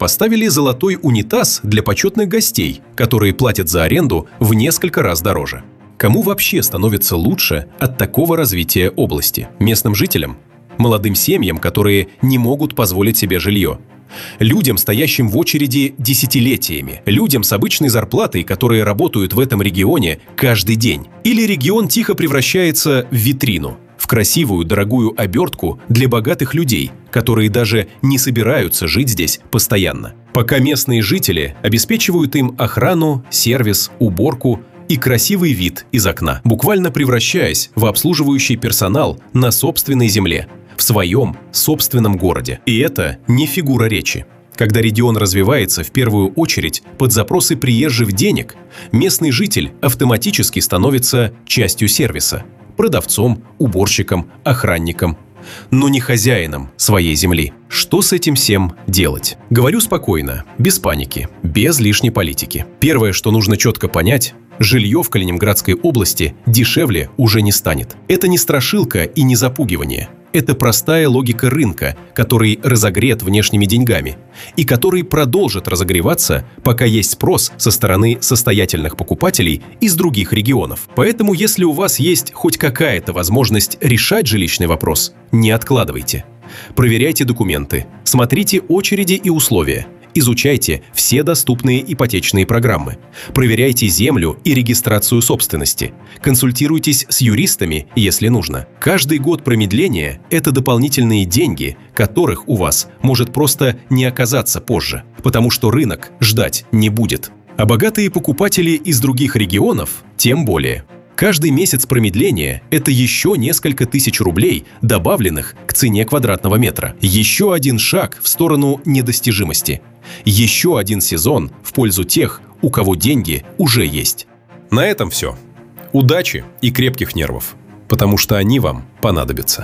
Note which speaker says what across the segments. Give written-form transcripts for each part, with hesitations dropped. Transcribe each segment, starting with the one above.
Speaker 1: поставили золотой унитаз для почетных гостей, которые платят за аренду в несколько раз дороже. Кому вообще становится лучше от такого развития области? Местным жителям? Молодым семьям, которые не могут позволить себе жилье? Людям, стоящим в очереди десятилетиями? Людям с обычной зарплатой, которые работают в этом регионе каждый день? Или регион тихо превращается в витрину, в красивую, дорогую обертку для богатых людей, которые даже не собираются жить здесь постоянно? Пока местные жители обеспечивают им охрану, сервис, уборку и красивый вид из окна, буквально превращаясь в обслуживающий персонал на собственной земле, в своем собственном городе. И это не фигура речи. Когда регион развивается в первую очередь под запросы приезжих денег, местный житель автоматически становится частью сервиса – продавцом, уборщиком, охранником, но не хозяином своей земли. Что с этим всем делать? Говорю спокойно, без паники, без лишней политики. Первое, что нужно четко понять – жилье в Калининградской области дешевле уже не станет. Это не страшилка и не запугивание. Это простая логика рынка, который разогрет внешними деньгами и который продолжит разогреваться, пока есть спрос со стороны состоятельных покупателей из других регионов. Поэтому, если у вас есть хоть какая-то возможность решать жилищный вопрос, не откладывайте. Проверяйте документы, смотрите очереди и условия. Изучайте все доступные ипотечные программы. Проверяйте землю и регистрацию собственности. Консультируйтесь с юристами, если нужно. Каждый год промедления – это дополнительные деньги, которых у вас может просто не оказаться позже, потому что рынок ждать не будет. А богатые покупатели из других регионов тем более. Каждый месяц промедления – это еще несколько тысяч рублей, добавленных к цене квадратного метра. Еще один шаг в сторону недостижимости. Еще один сезон в пользу тех, у кого деньги уже есть. На этом все. Удачи и крепких нервов, потому что они вам понадобятся.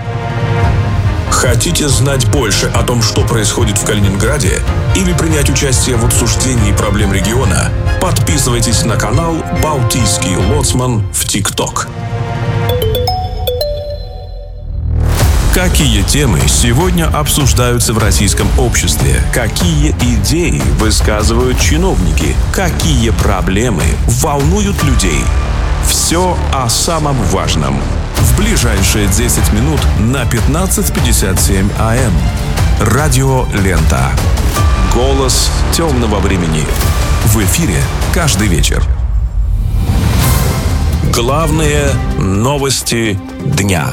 Speaker 2: Хотите знать больше о том, что происходит в Калининграде, или принять участие в обсуждении проблем региона? Подписывайтесь на канал «Балтийский лоцман» в ТикТок. Какие темы сегодня обсуждаются в российском обществе? Какие идеи высказывают чиновники? Какие проблемы волнуют людей? Все о самом важном. В ближайшие 10 минут на 15:57 АМ. Радио Лента. Голос темного времени. В эфире каждый вечер. Главные новости дня.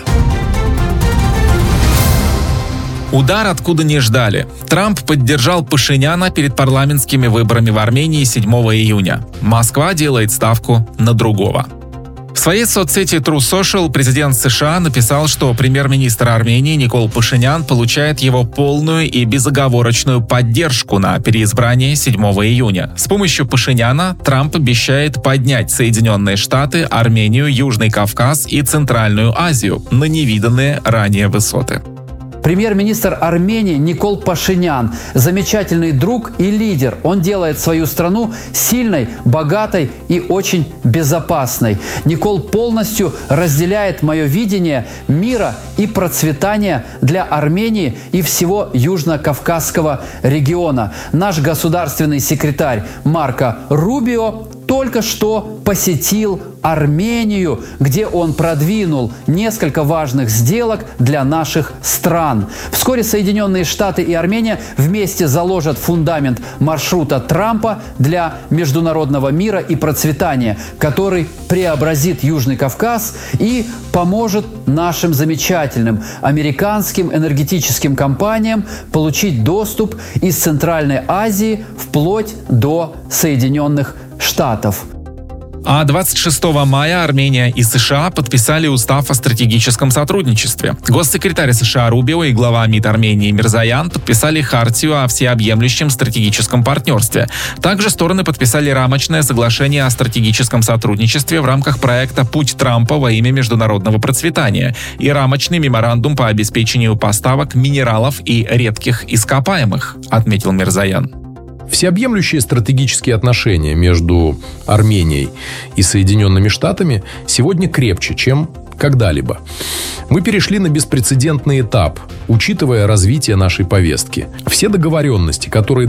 Speaker 3: Удар откуда не ждали. Трамп поддержал Пашиняна перед парламентскими выборами в Армении 7 июня. Москва делает ставку на другого. В своей соцсети True Social президент США написал, что премьер-министр Армении Никол Пашинян получает его полную и безоговорочную поддержку на переизбрании 7 июня. С помощью Пашиняна Трамп обещает поднять Соединенные Штаты, Армению, Южный Кавказ и Центральную Азию на невиданные ранее высоты.
Speaker 4: Премьер-министр Армении Никол Пашинян – замечательный друг и лидер. Он делает свою страну сильной, богатой и очень безопасной. Никол полностью разделяет мое видение мира и процветания для Армении и всего Южно-Кавказского региона. Наш государственный секретарь Марко Рубио только что посетил Армению, где он продвинул несколько важных сделок для наших стран. Вскоре Соединенные Штаты и Армения вместе заложат фундамент маршрута Трампа для международного мира и процветания, который преобразит Южный Кавказ и поможет нашим замечательным американским энергетическим компаниям получить доступ из Центральной Азии вплоть до Соединенных Штатов.
Speaker 3: А 26 мая Армения и США подписали устав о стратегическом сотрудничестве. Госсекретарь США Рубио и глава МИД Армении Мирзоян подписали хартию о всеобъемлющем стратегическом партнерстве. Также стороны подписали рамочное соглашение о стратегическом сотрудничестве в рамках проекта «Путь Трампа во имя международного процветания» и рамочный меморандум по обеспечению поставок минералов и редких ископаемых, отметил Мирзоян.
Speaker 5: Всеобъемлющие стратегические отношения между Арменией и Соединенными Штатами сегодня крепче, чем когда-либо. Мы перешли на беспрецедентный этап, учитывая развитие нашей повестки. Все договоренности, которые